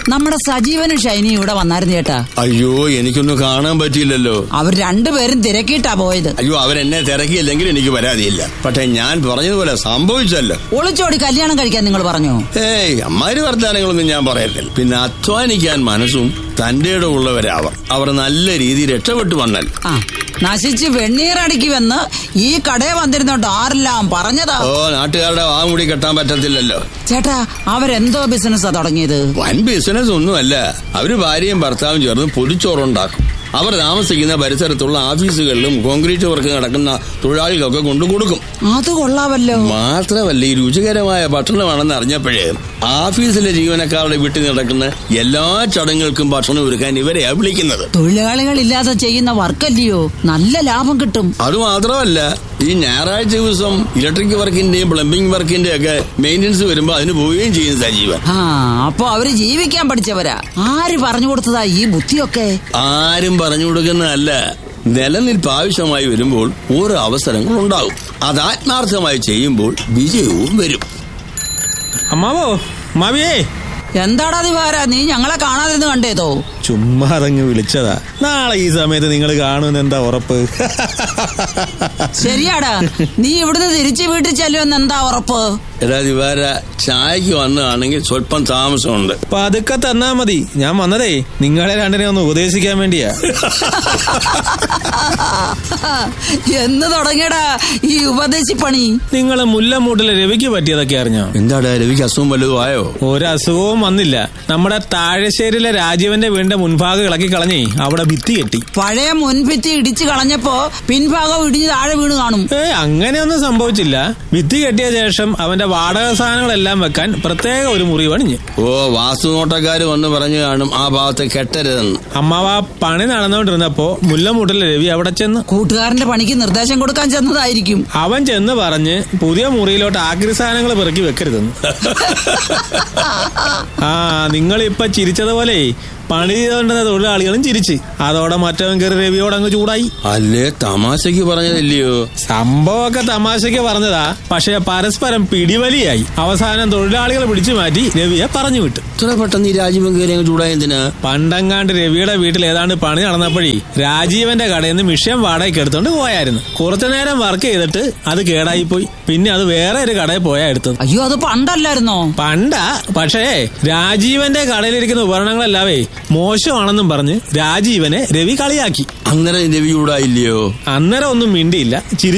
നമ്മുടെ സജീവനും ഷൈനിയും ഇവിടെ വന്നായിരുന്നു ചേട്ടാ. അയ്യോ, എനിക്കൊന്നും കാണാൻ പറ്റിയില്ലല്ലോ. അവർ രണ്ടുപേരും തിരക്കിയിട്ടാ പോയത്. അയ്യോ, അവരെന്നെ തിരക്കിയില്ലെങ്കിൽ എനിക്ക് പരാതിയില്ല. പക്ഷെ ഞാൻ പറഞ്ഞതുപോലെ സംഭവിച്ചല്ലോ. ഒളിച്ചോടി കല്യാണം കഴിക്കാൻ നിങ്ങൾ പറഞ്ഞോ? ഏയ്, അമ്മാതിരി വർത്താനങ്ങളൊന്നും ഞാൻ പറയത്തില്ല. പിന്നെ അധ്വാനിക്കാൻ മനസ്സും തന്റെ ഉള്ളവരാവർ. അവർ നല്ല രീതിയിൽ രക്ഷപ്പെട്ടു വന്നാൽ നശിച്ച് വെണ്ണീറടിക്കുമെന്ന് ഈ കടയെ വന്നിരുന്നോണ്ട് ആരെല്ലാം പറഞ്ഞതാ. ഓ, നാട്ടുകാരുടെ വാമുടി കെട്ടാൻ പറ്റത്തില്ലല്ലോ. ചേട്ടാ, അവരെന്തോ ബിസിനസ്സാ തുടങ്ങിയത്? വൻ ബിസിനസ് ഒന്നുമല്ല. അവര് ഭാര്യയും ഭർത്താവും ചേർന്ന് പൊതിച്ചോറുണ്ടാക്കും. അവർ താമസിക്കുന്ന പരിസരത്തുള്ള ഓഫീസുകളിലും കോൺക്രീറ്റ് വർക്ക് നടക്കുന്ന തൊഴിലാളികൾക്കൊക്കെ കൊണ്ടുകൊടുക്കും. അത് കൊള്ളാമല്ലോ. മാത്രമല്ല, ഈ രുചികരമായ ഭക്ഷണമാണെന്ന് അറിഞ്ഞപ്പോഴേ ഓഫീസിലെ ജീവനക്കാരുടെ വീട്ടിൽ നടക്കുന്ന എല്ലാ ചടങ്ങുകൾക്കും ഭക്ഷണം ഒരുക്കാൻ ഇവരെയാ വിളിക്കുന്നത്. തൊഴിലാളികളില്ലാതെ ചെയ്യുന്ന വർക്കല്ലയോ, നല്ല ലാഭം കിട്ടും. അതുമാത്രമല്ല, ഈ ഞായറാഴ്ച ദിവസം ഇലക്ട്രിക് വർക്കിന്റെയും പ്ലംബിംഗ് വർക്കിന്റെയും ഒക്കെ മെയിന്റനൻസ് വരുമ്പോ അതിന് പോവുകയും ചെയ്യും സജീവൻ. അപ്പൊ അവര് ജീവിക്കാൻ പഠിച്ചവരാ. ആര് പറഞ്ഞു കൊടുത്തതാ ഈ ബുദ്ധിയൊക്കെ? ആരും പറഞ്ഞു കൊടുക്കുന്നതല്ല. നിലനിൽപ്പ് ആവശ്യമായി വരുമ്പോൾ ഓരോ അവസരങ്ങൾ ഉണ്ടാവും. അത് ആത്മാർത്ഥമായി ചെയ്യുമ്പോൾ വിജയവും വരും. അമ്മാവോ, മാവിയേ. എന്താടാ ദിവാര, നീ ഞങ്ങളെ കാണാതിരുന്ന് കണ്ടേതോ? ചുമ്മാ അതങ്ങ് വിളിച്ചതാ. നാളെ ഈ സമയത്ത് നിങ്ങൾ കാണുമെന്ന് എന്താ ഉറപ്പ്? ശരിയാടാ, നീ ഇവിടുന്ന് തിരിച്ചു വീട്ടിൽ ചെല്ലുമെന്ന് എന്താ ഉറപ്പ്? എടാ ദിവാര, ചായക്ക് വന്നതാണെങ്കിൽ സ്വല്പം താമസമുണ്ട്. പതുക്കെ തന്നാ മതി. ഞാൻ വന്നതേ നിങ്ങളെ രണ്ടിനെ ഒന്ന് ഉപദേശിക്കാൻ വേണ്ടിയാ. എന്ന് തുടങ്ങിയടാ ഈ ഉപദേശിപ്പണി? നിങ്ങളെ മുല്ലമൂട്ടിലെ രവിക്ക് പറ്റിയതൊക്കെ അറിഞ്ഞോ? എന്താടാ, രവിക്ക് അസുഖം വല്ലതും ആയോ? ഒരസുഖവും വന്നില്ല. നമ്മുടെ താഴശ്ശേരിയിലെ രാജീവന്റെ വീടിന്റെ മുൻഭാഗം ഇളക്കി കളഞ്ഞേ അവിടെ ഭിത്തി കെട്ടി. പഴയ മുൻഭിത്തി ഇടിച്ചു കളഞ്ഞപ്പോ പിൻഭാഗം ഇടിഞ്ഞ് താഴെ വീണ് കാണും. അങ്ങനെയൊന്നും സംഭവിച്ചില്ല. ഭിത്തി കെട്ടിയ ശേഷം അവന്റെ വാടക സാധനങ്ങളെല്ലാം വെക്കാൻ പ്രത്യേക ഒരു മുറി പണിഞ്ഞ്. ഓ, വാസ്തുനോട്ടക്കാര് വന്ന് പറഞ്ഞു കാണും ആ ഭാഗത്ത് കെട്ടരുതെന്ന്. അമ്മാവ പണി നടന്നുകൊണ്ടിരുന്നപ്പോ മുല്ലമൂട്ടിലെ രവി അവിടെ ചെന്ന് കൂട്ടുകാരന്റെ പണിക്ക് നിർദ്ദേശം കൊടുക്കാൻ ചെന്നതായിരിക്കും. അവൻ ചെന്ന് പറഞ്ഞ് പുതിയ മുറിയിലോട്ട് ആക്രി സാധനങ്ങൾ പെറുക്കി വെക്കരുതെന്ന്. നിങ്ങളിപ്പൊ ചിരിച്ചതുപോലെ പണി ചെയ്തോണ്ടിരുന്ന തൊഴിലാളികളും ചിരിച്ച്. അതോടെ മറ്റവൻ കയറി രവിയോട് അങ്ങ് ചൂടായി. അല്ലേ, തമാശക്ക് പറഞ്ഞതല്ലയോ? സംഭവമൊക്കെ തമാശക്ക് പറഞ്ഞതാ. പക്ഷെ പരസ്പരം പിടിവലിയായി. അവസാനം തൊഴിലാളികളെ പിടിച്ചു മാറ്റി രവിയെ പറഞ്ഞു വിട്ടു. ഇത്ര പെട്ടെന്ന് ഈ രാജീവൻ കയറി അങ്ങ് ചൂടായ എന്തിനാ? പണ്ടങ്ങാണ്ട് രവിയുടെ വീട്ടിൽ ഏതാണ്ട് പണി നടന്നപ്പോഴേ രാജീവന്റെ കടയിൽ നിന്ന് മിഷ്യൻ വാടകയ്ക്ക് എടുത്തോണ്ട് പോയായിരുന്നു. കുറച്ചു നേരം വർക്ക് ചെയ്തിട്ട് അത് കേടായി പോയി. പിന്നെ അത് വേറെ ഒരു കടയിൽ പോയാ എടുത്തത്. അയ്യോ, അത് പണ്ടല്ലായിരുന്നോ? പണ്ടാ. പക്ഷേ രാജീവന്റെ കടയിലിരിക്കുന്ന ഉപകരണങ്ങളെല്ലാവേ മോശമാണെന്നും പറഞ്ഞ് രാജീവനെ രവി കളിയാക്കി. അന്നേരം രവി ചൂടായില്ലയോ? അന്നേരം ഒന്നും മിണ്ടിയില്ല.